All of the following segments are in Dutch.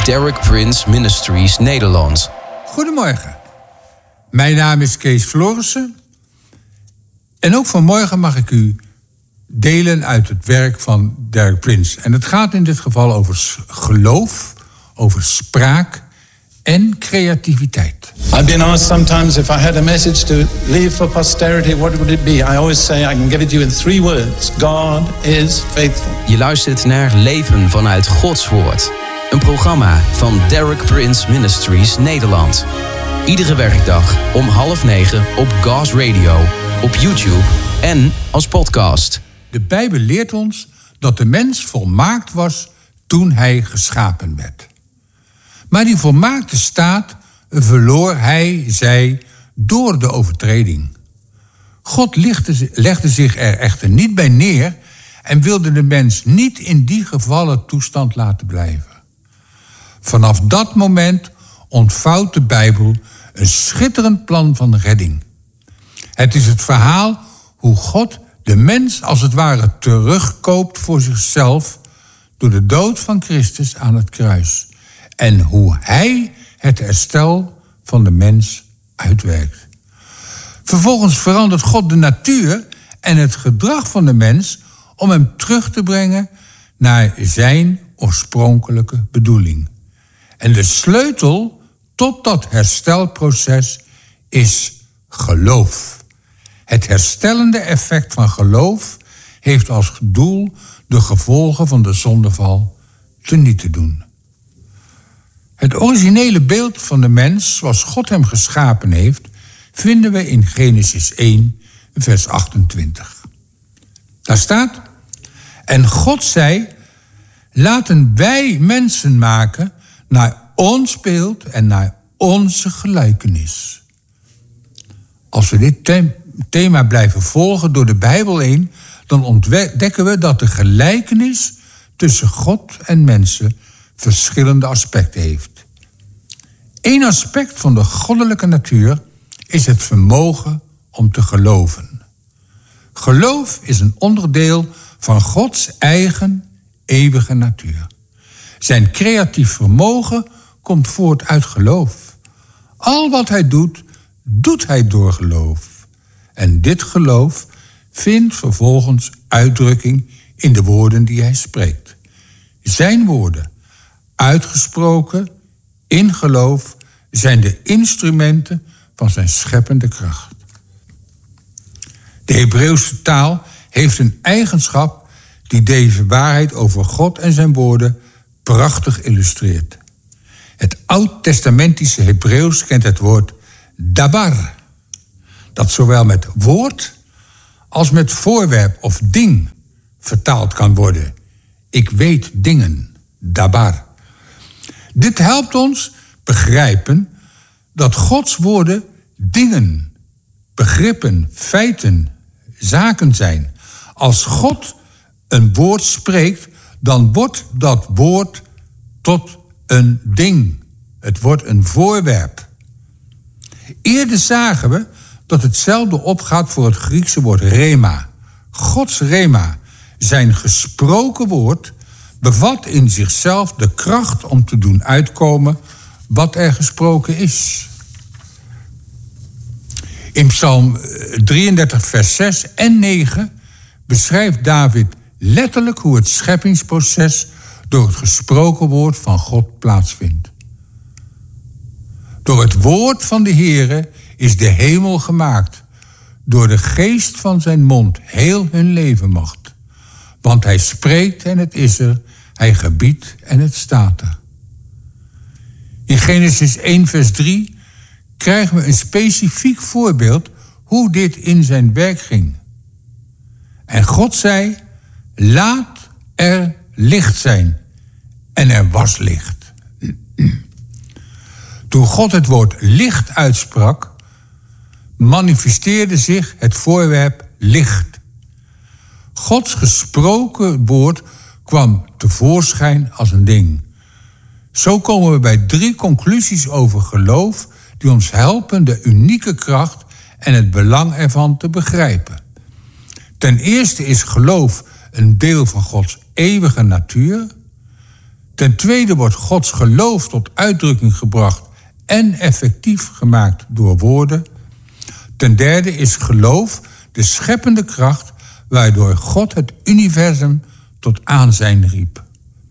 Derek Prince Ministries Nederland. Goedemorgen. Mijn naam is Kees Florissen. En ook vanmorgen mag ik u delen uit het werk van Derek Prince. En het gaat in dit geval over geloof, over spraak en creativiteit. I've been asked sometimes if I had a message to leave for posterity, what would it be? I always say I can give it to you in 3 words. God is faithful. Je luistert naar Leven vanuit Gods Woord. Een programma van Derek Prince Ministries Nederland. Iedere werkdag om 8:30 op God's Radio, op YouTube en als podcast. De Bijbel leert ons dat de mens volmaakt was toen hij geschapen werd. Maar die volmaakte staat verloor zij door de overtreding. God legde zich er echter niet bij neer en wilde de mens niet in die gevallen toestand laten blijven. Vanaf dat moment ontvouwt de Bijbel een schitterend plan van redding. Het is het verhaal hoe God de mens als het ware terugkoopt voor zichzelf door de dood van Christus aan het kruis. En hoe hij het herstel van de mens uitwerkt. Vervolgens verandert God de natuur en het gedrag van de mens om hem terug te brengen naar zijn oorspronkelijke bedoeling. En de sleutel tot dat herstelproces is geloof. Het herstellende effect van geloof heeft als doel de gevolgen van de zondeval teniet te doen. Het originele beeld van de mens, zoals God hem geschapen heeft, vinden we in Genesis 1, vers 28. Daar staat: En God zei, laten wij mensen maken naar ons beeld en naar onze gelijkenis. Als we dit thema blijven volgen door de Bijbel heen, dan ontdekken we dat de gelijkenis tussen God en mensen verschillende aspecten heeft. Eén aspect van de goddelijke natuur is het vermogen om te geloven. Geloof is een onderdeel van Gods eigen eeuwige natuur. Zijn creatief vermogen komt voort uit geloof. Al wat hij doet, doet hij door geloof. En dit geloof vindt vervolgens uitdrukking in de woorden die hij spreekt. Zijn woorden, uitgesproken in geloof, zijn de instrumenten van zijn scheppende kracht. De Hebreeuwse taal heeft een eigenschap die deze waarheid over God en zijn woorden prachtig illustreert. Het oud-testamentische Hebreeuws kent het woord dabar, dat zowel met woord als met voorwerp of ding vertaald kan worden. Ik weet dingen, dabar. Dit helpt ons begrijpen dat Gods woorden dingen, begrippen, feiten, zaken zijn. Als God een woord spreekt, dan wordt dat woord tot een ding. Het wordt een voorwerp. Eerder zagen we dat hetzelfde opgaat voor het Griekse woord rema. Gods rema, zijn gesproken woord, bevat in zichzelf de kracht om te doen uitkomen wat er gesproken is. In Psalm 33, vers 6 en 9 beschrijft David letterlijk hoe het scheppingsproces door het gesproken woord van God plaatsvindt. Door het woord van de Heere is de hemel gemaakt. Door de geest van zijn mond heel hun leven macht. Want hij spreekt en het is er, hij gebiedt en het staat er. In Genesis 1 vers 3 krijgen we een specifiek voorbeeld hoe dit in zijn werk ging. En God zei, laat er licht zijn. En er was licht. Toen God het woord licht uitsprak, manifesteerde zich het voorwerp licht. Gods gesproken woord kwam tevoorschijn als een ding. Zo komen we bij 3 conclusies over geloof die ons helpen de unieke kracht en het belang ervan te begrijpen. Ten eerste is geloof een deel van Gods eeuwige natuur. Ten tweede wordt Gods geloof tot uitdrukking gebracht en effectief gemaakt door woorden. Ten derde is geloof de scheppende kracht waardoor God het universum tot aanzijn riep.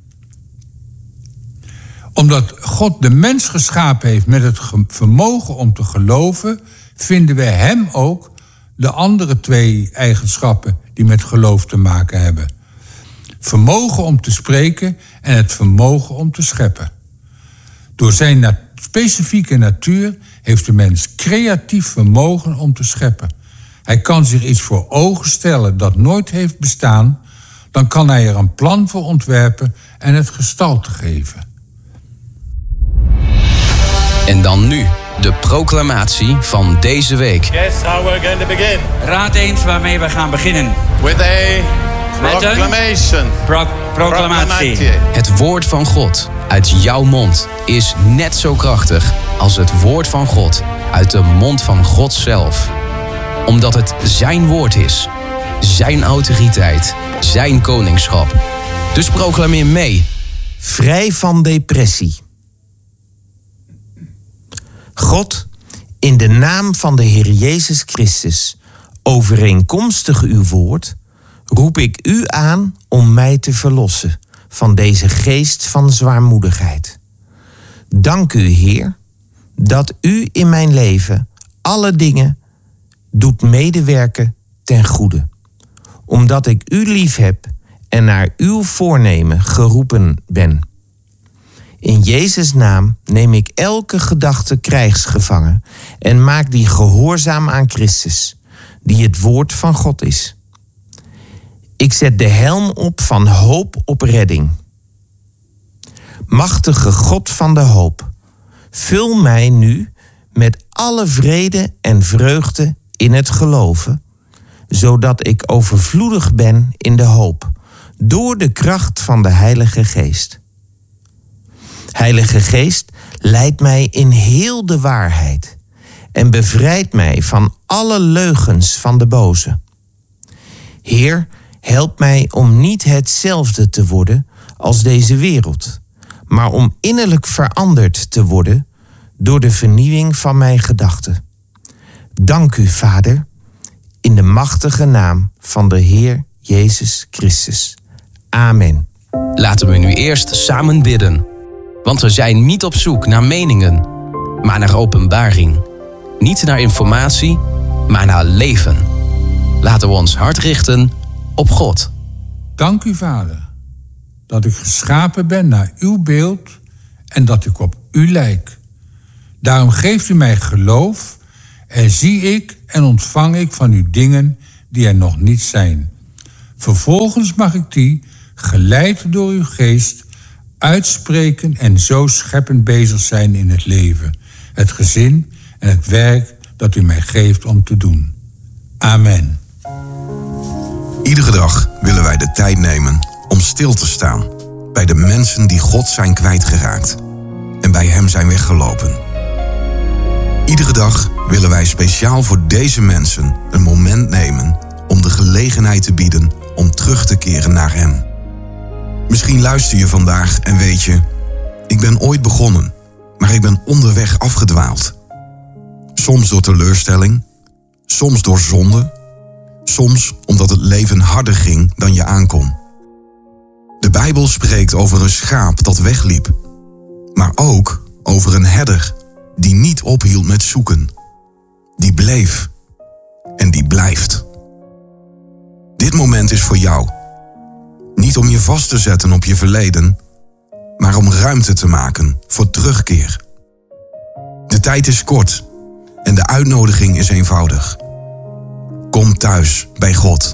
Omdat God de mens geschapen heeft met het vermogen om te geloven, vinden we hem ook de andere 2 eigenschappen die met geloof te maken hebben. Vermogen om te spreken en het vermogen om te scheppen. Door zijn specifieke natuur heeft de mens creatief vermogen om te scheppen. Hij kan zich iets voor ogen stellen dat nooit heeft bestaan, dan kan hij er een plan voor ontwerpen en het gestalte geven. En dan nu, de proclamatie van deze week. Guess how we're going to begin. Raad eens waarmee we gaan beginnen. With a proclamation. Proclamatie. Het woord van God uit jouw mond is net zo krachtig als het woord van God uit de mond van God zelf. Omdat het zijn woord is, zijn autoriteit, zijn koningschap. Dus proclameer mee. Vrij van depressie. God, in de naam van de Heer Jezus Christus, overeenkomstig uw woord, roep ik u aan om mij te verlossen van deze geest van zwaarmoedigheid. Dank u, Heer, dat u in mijn leven alle dingen doet medewerken ten goede, omdat ik u lief heb en naar uw voornemen geroepen ben. In Jezus' naam neem ik elke gedachte krijgsgevangen en maak die gehoorzaam aan Christus, die het woord van God is. Ik zet de helm op van hoop op redding. Machtige God van de hoop, vul mij nu met alle vrede en vreugde in het geloven, zodat ik overvloedig ben in de hoop, door de kracht van de Heilige Geest. Heilige Geest, leid mij in heel de waarheid en bevrijd mij van alle leugens van de boze. Heer, help mij om niet hetzelfde te worden als deze wereld, maar om innerlijk veranderd te worden door de vernieuwing van mijn gedachten. Dank u, Vader, in de machtige naam van de Heer Jezus Christus. Amen. Laten we nu eerst samen bidden. Want we zijn niet op zoek naar meningen, maar naar openbaring. Niet naar informatie, maar naar leven. Laten we ons hart richten op God. Dank u, Vader, dat ik geschapen ben naar uw beeld en dat ik op u lijk. Daarom geeft u mij geloof en zie ik en ontvang ik van u dingen die er nog niet zijn. Vervolgens mag ik die, geleid door uw geest, uitspreken en zo scheppend bezig zijn in het leven, het gezin en het werk dat u mij geeft om te doen. Amen. Iedere dag willen wij de tijd nemen om stil te staan bij de mensen die God zijn kwijtgeraakt en bij hem zijn weggelopen. Iedere dag willen wij speciaal voor deze mensen een moment nemen om de gelegenheid te bieden om terug te keren naar hem. Misschien luister je vandaag en weet je, ik ben ooit begonnen, maar ik ben onderweg afgedwaald. Soms door teleurstelling, soms door zonde, soms omdat het leven harder ging dan je aankon. De Bijbel spreekt over een schaap dat wegliep, maar ook over een herder die niet ophield met zoeken. Die bleef en die blijft. Dit moment is voor jou. Niet om je vast te zetten op je verleden, maar om ruimte te maken voor terugkeer. De tijd is kort en de uitnodiging is eenvoudig. Kom thuis bij God.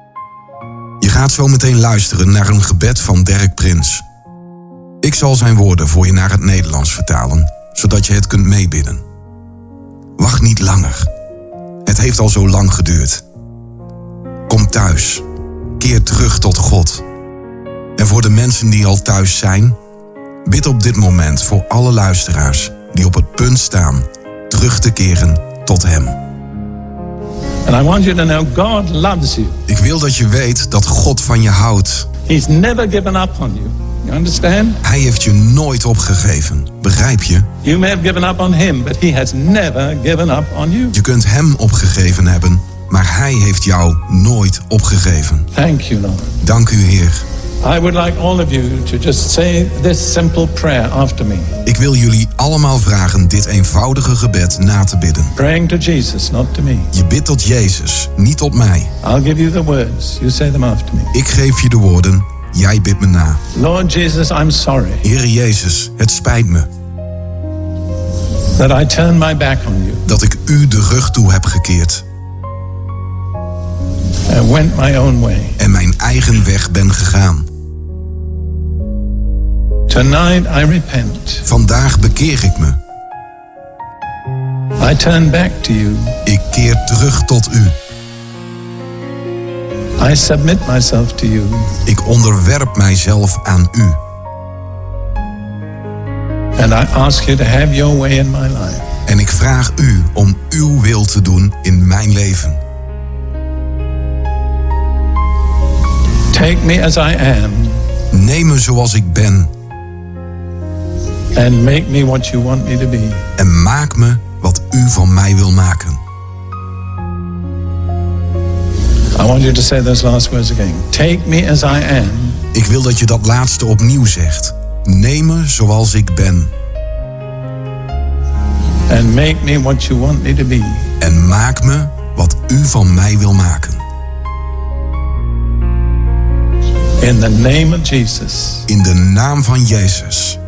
Je gaat zo meteen luisteren naar een gebed van Derek Prins. Ik zal zijn woorden voor je naar het Nederlands vertalen, zodat je het kunt meebidden. Wacht niet langer. Het heeft al zo lang geduurd. Kom thuis. Keer terug tot God. En voor de mensen die al thuis zijn, bid op dit moment voor alle luisteraars die op het punt staan terug te keren tot hem. And I want you to know God loves you. Ik wil dat je weet dat God van je houdt. He's never given up on you. You understand? Hij heeft je nooit opgegeven. Begrijp je? You may have given up on him, but he has never given up on you. Je kunt hem opgegeven hebben, maar hij heeft jou nooit opgegeven. Thank you, Lord. Dank u, Heer. I would like all of you to just say this simple prayer after me. Ik wil jullie allemaal vragen dit eenvoudige gebed na te bidden. Praying to Jesus, not to me. Je bidt tot Jezus, niet tot mij. I'll give you the words. You say them after me. Ik geef je de woorden, jij bidt me na. Lord Jesus, I'm sorry Heere Jezus, het spijt me that I turned my back on you dat ik u de rug toe heb gekeerd and went my own way. en mijn eigen weg ben gegaan. Tonight I repent. Vandaag bekeer ik me. I turn back to you. Ik keer terug tot u. I submit myself to you. Ik onderwerp mijzelf aan u. And I ask you to have your way in my life. En ik vraag u om uw wil te doen in mijn leven. Take me as I am. Neem me zoals ik ben. And make me what you want me to be. En maak me wat u van mij wil maken. I want you to say those last words again. Take me as I am. Ik wil dat je dat laatste opnieuw zegt. Neem me zoals ik ben. And make me what you want me to be. En maak me wat u van mij wil maken. In the name of Jesus. In de naam van Jezus.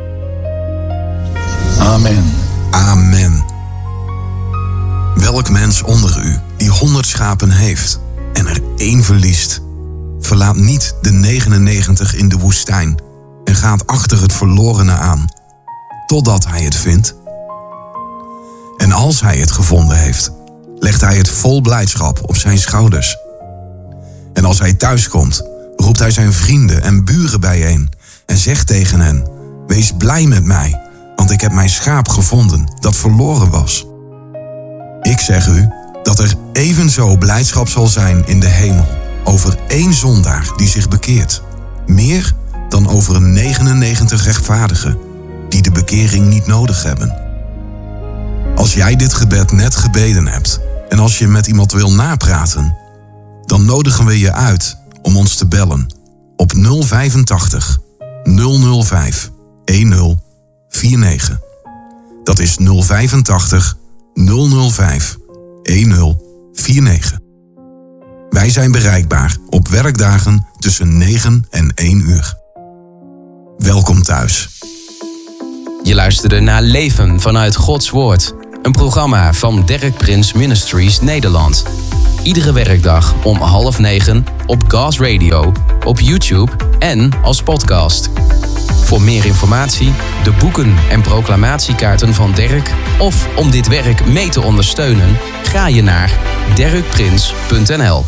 Amen. Amen. Welk mens onder u die 100 schapen heeft en er 1 verliest, verlaat niet de 99 in de woestijn en gaat achter het verlorene aan, totdat hij het vindt? En als hij het gevonden heeft, legt hij het vol blijdschap op zijn schouders. En als hij thuiskomt, roept hij zijn vrienden en buren bijeen en zegt tegen hen: wees blij met mij, want ik heb mijn schaap gevonden dat verloren was. Ik zeg u dat er evenzo blijdschap zal zijn in de hemel over 1 zondaar die zich bekeert, meer dan over 99 rechtvaardigen die de bekering niet nodig hebben. Als jij dit gebed net gebeden hebt en als je met iemand wil napraten, dan nodigen we je uit om ons te bellen op 085 005 1049. Dat is 085 005 1049. Wij zijn bereikbaar op werkdagen tussen 9 en 1 uur. Welkom thuis. Je luisterde naar Leven vanuit Gods Woord. Een programma van Derek Prins Ministries Nederland. Iedere werkdag om 8:30 op Gas Radio, op YouTube en als podcast. Voor meer informatie, de boeken en proclamatiekaarten van Derek of om dit werk mee te ondersteunen, ga je naar derekprins.nl.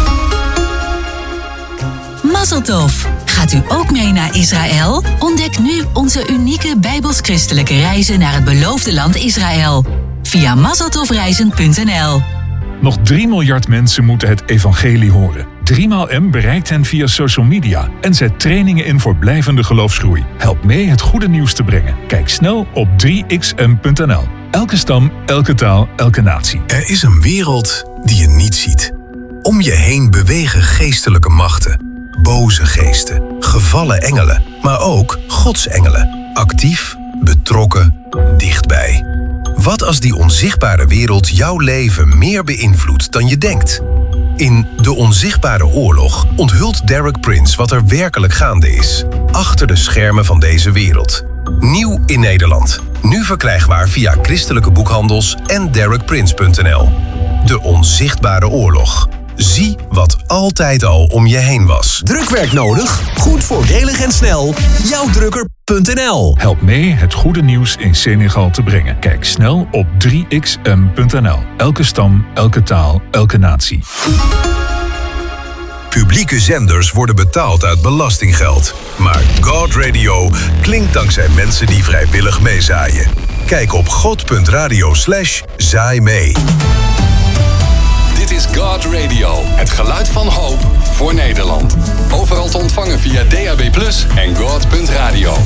Mazel tov! Gaat u ook mee naar Israël? Ontdek nu onze unieke bijbels-christelijke reizen naar het beloofde land Israël. Via mazeltovreizen.nl. Nog 3 miljard mensen moeten het evangelie horen. 3x bereikt hen via social media en zet trainingen in voor blijvende geloofsgroei. Help mee het goede nieuws te brengen. Kijk snel op 3xm.nl. Elke stam, elke taal, elke natie. Er is een wereld die je niet ziet. Om je heen bewegen geestelijke machten. Boze geesten, gevallen engelen, maar ook godsengelen. Actief, betrokken, dichtbij. Wat als die onzichtbare wereld jouw leven meer beïnvloedt dan je denkt? In De Onzichtbare Oorlog onthult Derek Prins wat er werkelijk gaande is. Achter de schermen van deze wereld. Nieuw in Nederland. Nu verkrijgbaar via christelijke boekhandels en derekprins.nl. De Onzichtbare Oorlog. Zie wat altijd al om je heen was. Drukwerk nodig? Goed voordelig en snel. Jouwdrukker.nl. Help mee het goede nieuws in Senegal te brengen. Kijk snel op 3xm.nl. Elke stam, elke taal, elke natie. Publieke zenders worden betaald uit belastinggeld. Maar God Radio klinkt dankzij mensen die vrijwillig meezaaien. Kijk op god.radio/zaai mee. Dit is God Radio, het geluid van hoop voor Nederland. Overal te ontvangen via DAB+ en God.radio.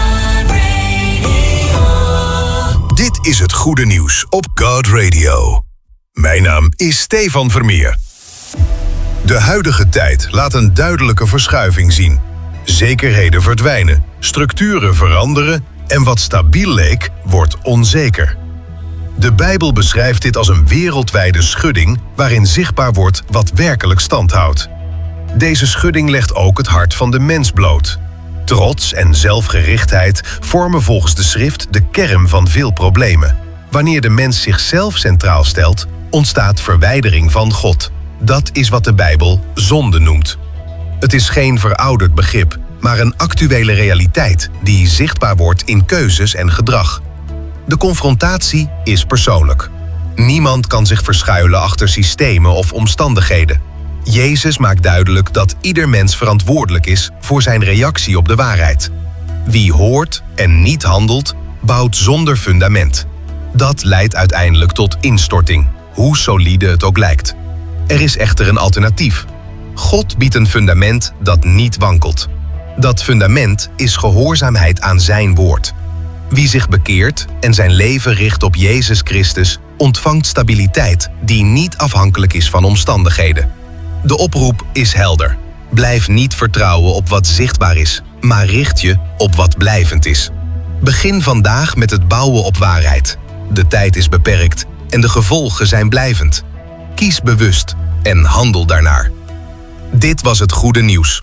Dit is het goede nieuws op God Radio. Mijn naam is Stefan Vermeer. De huidige tijd laat een duidelijke verschuiving zien. Zekerheden verdwijnen, structuren veranderen en wat stabiel leek, wordt onzeker. De Bijbel beschrijft dit als een wereldwijde schudding waarin zichtbaar wordt wat werkelijk stand houdt. Deze schudding legt ook het hart van de mens bloot. Trots en zelfgerichtheid vormen volgens de schrift de kern van veel problemen. Wanneer de mens zichzelf centraal stelt, ontstaat verwijdering van God. Dat is wat de Bijbel zonde noemt. Het is geen verouderd begrip, maar een actuele realiteit die zichtbaar wordt in keuzes en gedrag. De confrontatie is persoonlijk. Niemand kan zich verschuilen achter systemen of omstandigheden. Jezus maakt duidelijk dat ieder mens verantwoordelijk is voor zijn reactie op de waarheid. Wie hoort en niet handelt, bouwt zonder fundament. Dat leidt uiteindelijk tot instorting, hoe solide het ook lijkt. Er is echter een alternatief. God biedt een fundament dat niet wankelt. Dat fundament is gehoorzaamheid aan zijn woord. Wie zich bekeert en zijn leven richt op Jezus Christus, ontvangt stabiliteit die niet afhankelijk is van omstandigheden. De oproep is helder. Blijf niet vertrouwen op wat zichtbaar is, maar richt je op wat blijvend is. Begin vandaag met het bouwen op waarheid. De tijd is beperkt en de gevolgen zijn blijvend. Kies bewust en handel daarnaar. Dit was het goede nieuws.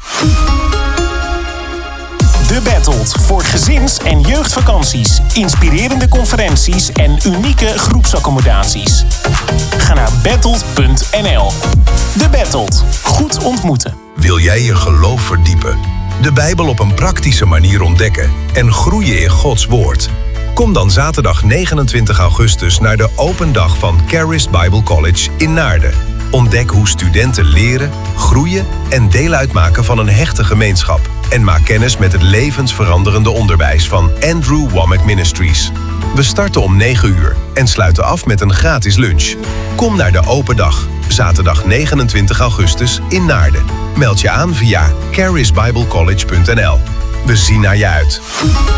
De Battled voor gezins- en jeugdvakanties, inspirerende conferenties en unieke groepsaccommodaties. Ga naar battled.nl. De Battled. Goed ontmoeten. Wil jij je geloof verdiepen, de Bijbel op een praktische manier ontdekken en groeien in Gods woord? Kom dan zaterdag 29 augustus naar de open dag van Charis Bible College in Naarden. Ontdek hoe studenten leren, groeien en deel uitmaken van een hechte gemeenschap. En maak kennis met het levensveranderende onderwijs van Andrew Wommack Ministries. We starten om 9 uur en sluiten af met een gratis lunch. Kom naar de open dag, zaterdag 29 augustus in Naarden. Meld je aan via charisbiblecollege.nl. We zien naar je uit.